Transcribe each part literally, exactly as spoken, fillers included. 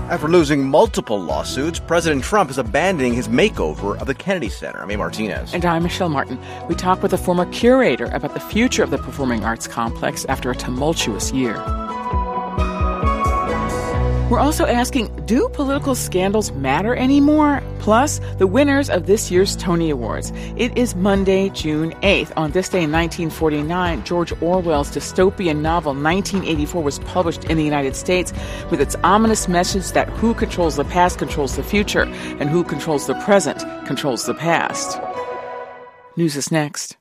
After losing multiple lawsuits, President Trump is abandoning his makeover of the Kennedy Center. I'm A. Martinez. And I'm Michelle Martin. We talk with a former curator about the future of the performing arts complex after a tumultuous year. We're also asking, do political scandals matter anymore? Plus, the winners of this year's Tony Awards. It is Monday, June eighth. On this day in nineteen forty-nine, George Orwell's dystopian novel nineteen eighty-four was published in the United States with its ominous message that who controls the past controls the future, and who controls the present controls the past. News is next.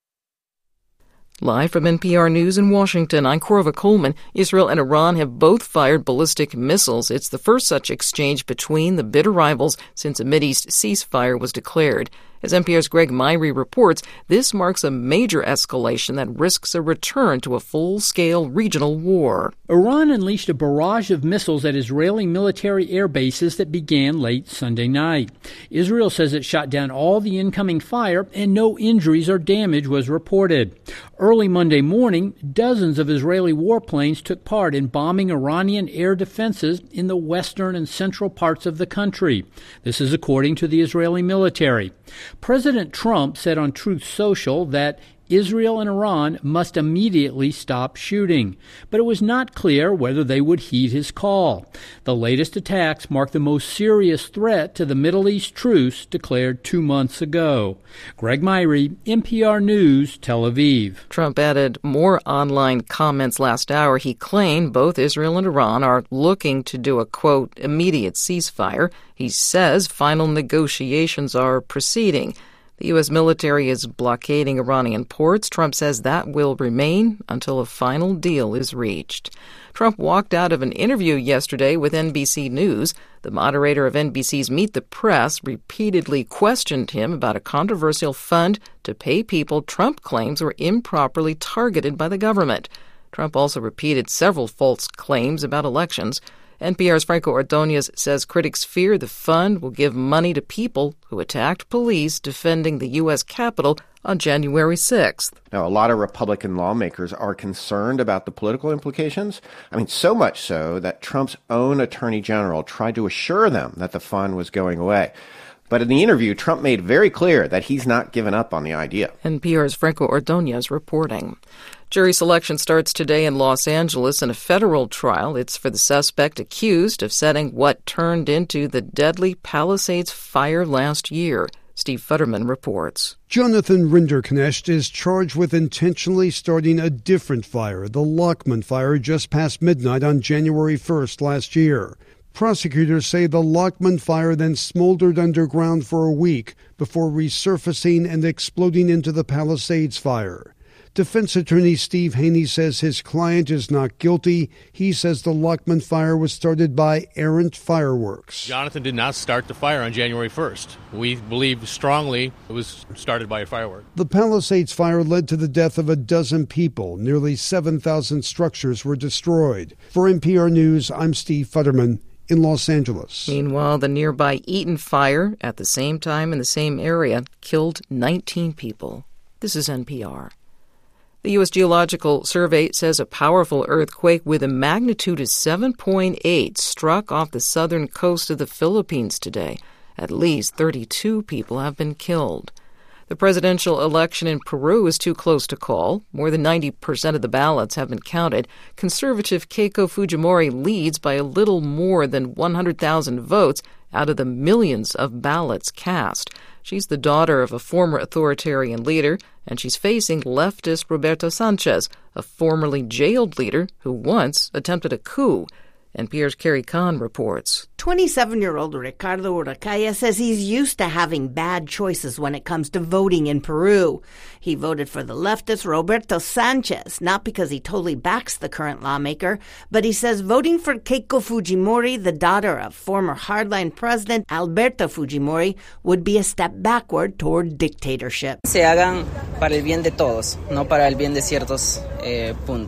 Live from N P R News in Washington, I'm Corva Coleman. Israel and Iran have both fired ballistic missiles. It's the first such exchange between the bitter rivals since a Mideast ceasefire was declared. As N P R's Greg Myrie reports, this marks a major escalation that risks a return to a full-scale regional war. Iran unleashed a barrage of missiles at Israeli military air bases that began late Sunday night. Israel says it shot down all the incoming fire and no injuries or damage was reported. Early Monday morning, dozens of Israeli warplanes took part in bombing Iranian air defenses in the western and central parts of the country. This is according to the Israeli military. President Trump said on Truth Social that Israel and Iran must immediately stop shooting, but it was not clear whether they would heed his call. The latest attacks mark the most serious threat to the Middle East truce declared two months ago. Greg Myrie, N P R News, Tel Aviv. Trump added more online comments last hour. He claimed both Israel and Iran are looking to do a, quote, immediate ceasefire. He says final negotiations are proceeding. The U S military is blockading Iranian ports. Trump says that will remain until a final deal is reached. Trump walked out of an interview yesterday with N B C News. The moderator of N B C's Meet the Press repeatedly questioned him about a controversial fund to pay people Trump claims were improperly targeted by the government. Trump also repeated several false claims about elections. N P R's Franco Ordonez says critics fear the fund will give money to people who attacked police defending the U S Capitol on January sixth. Now, a lot of Republican lawmakers are concerned about the political implications. I mean, so much so that Trump's own attorney general tried to assure them that the fund was going away. But in the interview, Trump made very clear that he's not given up on the idea. N P R's Franco Ordonez reporting. Jury selection starts today in Los Angeles in a federal trial. It's for the suspect accused of setting what turned into the deadly Palisades fire last year. Steve Futterman reports. Jonathan Rinderknecht is charged with intentionally starting a different fire, the Lockman fire, just past midnight on January first last year. Prosecutors say the Lockman fire then smoldered underground for a week before resurfacing and exploding into the Palisades fire. Defense attorney Steve Haney says his client is not guilty. He says the Lockman fire was started by errant fireworks. Jonathan did not start the fire on January first. We believe strongly it was started by a firework. The Palisades fire led to the death of a dozen people. Nearly seven thousand structures were destroyed. For N P R News, I'm Steve Futterman in Los Angeles. Meanwhile, the nearby Eaton fire at the same time in the same area killed nineteen people. This is N P R. The U S Geological Survey says a powerful earthquake with a magnitude of seven point eight struck off the southern coast of the Philippines today. At least thirty-two people have been killed. The presidential election in Peru is too close to call. More than ninety percent of the ballots have been counted. Conservative Keiko Fujimori leads by a little more than one hundred thousand votes out of the millions of ballots cast. She's the daughter of a former authoritarian leader, and she's facing leftist Roberto Sanchez, a formerly jailed leader who once attempted a coup. N P R's Carrie Kahn reports. twenty-seven-year-old Ricardo Uracaya says he's used to having bad choices when it comes to voting in Peru. He voted for the leftist Roberto Sanchez, not because he totally backs the current lawmaker, but he says voting for Keiko Fujimori, the daughter of former hardline president Alberto Fujimori, would be a step backward toward dictatorship. Se hagan para el bien de todos, no para el bien de ciertos eh, puntos.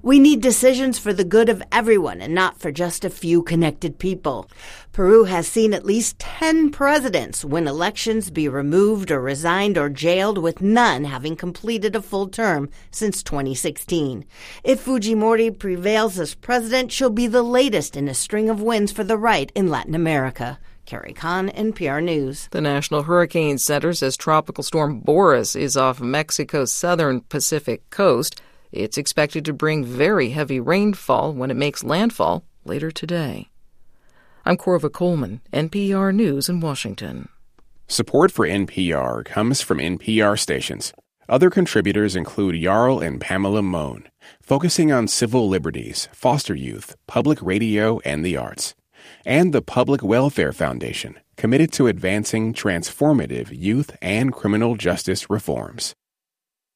We need decisions for the good of everyone and not for just a few connected people. Peru has seen at least ten presidents win elections, be removed or resigned or jailed, with none having completed a full term since twenty sixteen. If Fujimori prevails as president, she'll be the latest in a string of wins for the right in Latin America. Carrie Kahn, N P R News. The National Hurricane Center says Tropical Storm Boris is off Mexico's southern Pacific coast. It's expected to bring very heavy rainfall when it makes landfall later today. I'm Corva Coleman, N P R News in Washington. Support for N P R comes from N P R stations. Other contributors include Jarl and Pamela Mohn, focusing on civil liberties, foster youth, public radio, and the arts. And the Public Welfare Foundation, committed to advancing transformative youth and criminal justice reforms.